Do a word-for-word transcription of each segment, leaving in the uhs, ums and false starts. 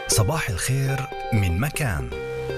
صباح الخير من مكان.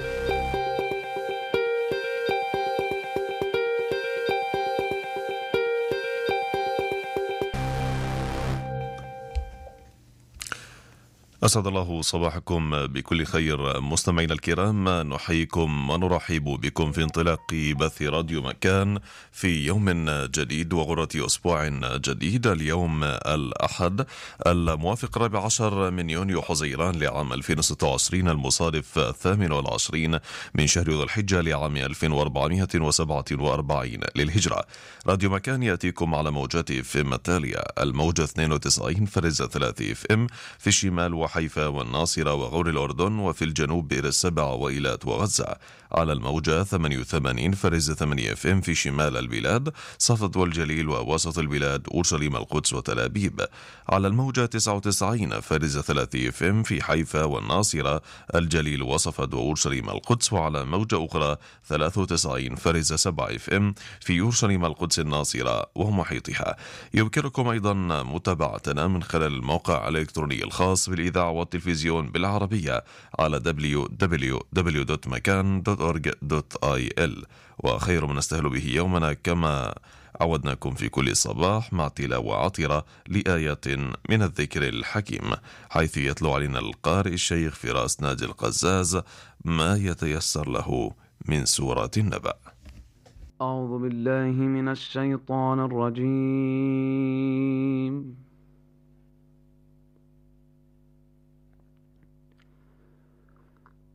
أسعد الله صباحكم بكل خير مستمعينا الكرام، نحييكم ونرحب بكم في انطلاق بث راديو مكان في يوم جديد وغرة أسبوع جديد. اليوم الأحد الموافق رابع عشر من يونيو حزيران لعام ألفين وستة وعشرين المصادف الثامن والعشرين من شهر ذو الحجة لعام ألف وأربعمائة وسبعة وأربعين للهجرة. راديو مكان يأتيكم على موجات اف ام التالية: الموجة اثنين وتسعين فرزة ثلاثة اف ام في الشمال وحيفا والناصرة وغور الأردن، وفي الجنوب بئر السبع وإيلات وغزة. على الموجة ثمانية وثمانين فرزة ثمانية اف ام في شمال البلاد، صفد والجليل ووسط البلاد، أورشليم القدس وتل أبيب. على الموجة تسعة وتسعين فرزة ثلاثة اف ام في حيفا والناصرة، الجليل وصفد وأورشليم القدس. وعلى موجة أخرى ثلاثة وتسعين فرزة سبعة اف ام في أورشليم القدس الناصرة ومحيطها. يمكنكم أيضا متابعتنا من خلال الموقع الإلكتروني الخاص بالإذاعة والتلفزيون بالعربية على دبليو دبليو دبليو دوت مكان دوت أورج دوت آي إل. وخير ما نستهل به يومنا كما عودناكم في كل صباح مع تلاوة عطرة لآيات من الذكر الحكيم، حيث يتلو علينا القارئ الشيخ فراس ناجي القزاز ما يتيسر له من سورة النبأ. أعوذ بالله من الشيطان الرجيم.